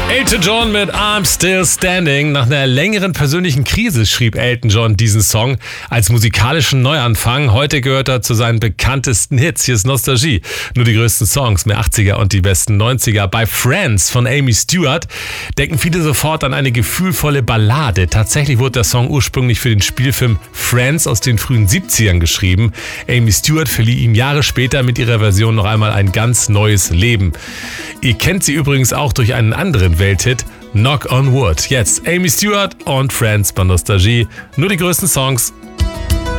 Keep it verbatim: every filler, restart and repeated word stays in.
Elton John mit I'm Still Standing. Nach einer längeren persönlichen Krise schrieb Elton John diesen Song als musikalischen Neuanfang. Heute gehört er zu seinen bekanntesten Hits. Hier ist Nostalgie. Nur die größten Songs, mehr achtziger und die besten neunziger. Bei Friends von Amy Stewart denken viele sofort an eine gefühlvolle Ballade. Tatsächlich wurde der Song ursprünglich für den Spielfilm Friends aus den frühen siebzigern geschrieben. Amy Stewart verlieh ihm Jahre später mit ihrer Version noch einmal ein ganz neues Leben. Ihr kennt sie übrigens auch durch einen anderen Welthit, Knock on Wood. Jetzt Amy Stewart und Friends bei Nostalgie. Nur die größten Songs.